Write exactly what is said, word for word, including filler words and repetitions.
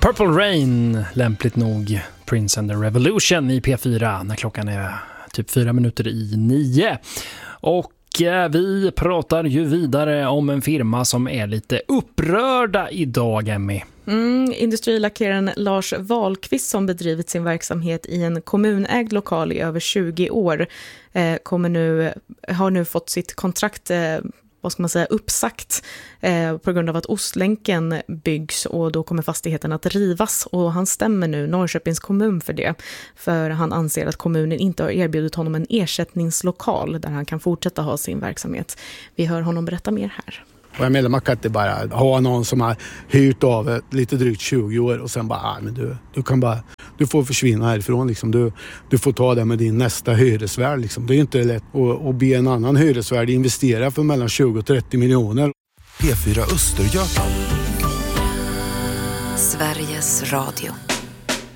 Purple Rain, lämpligt nog Prince and the Revolution i P fyra när klockan är typ fyra minuter i nio. Och vi pratar ju vidare om en firma som är lite upprörda idag, Emmy. Mm, industrilackeraren Lars Wahlqvist som bedrivit sin verksamhet i en kommunägd lokal i över tjugo år eh, kommer nu, har nu fått sitt kontrakt eh, vad ska man säga, uppsagt eh, på grund av att Ostlänken byggs, och då kommer fastigheten att rivas, och han stämmer nu Norrköpings kommun för det, för han anser att kommunen inte har erbjudit honom en ersättningslokal där han kan fortsätta ha sin verksamhet. Vi hör honom berätta mer här. Och jag menar, man kan inte bara ha någon som har hyrt av lite drygt tjugo år och sen bara, ah, men du, du kan bara, du får försvinna härifrån liksom. Du, du får ta det med din nästa hyresvärd liksom. Det är inte lätt att, att be en annan hyresvärd investera för mellan tjugo och trettio miljoner. P fyra Östergötland. Sveriges Radio.